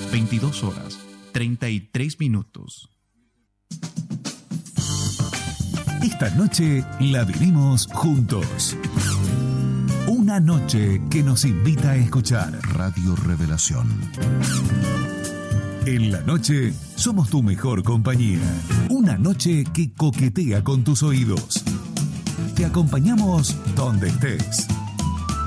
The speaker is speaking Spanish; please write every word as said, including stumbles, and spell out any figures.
veintidós horas, treinta y tres minutos. Esta noche la vivimos juntos. Una noche que nos invita a escuchar Radio Revelación. En la noche somos tu mejor compañía. Una noche que coquetea con tus oídos. Te acompañamos donde estés.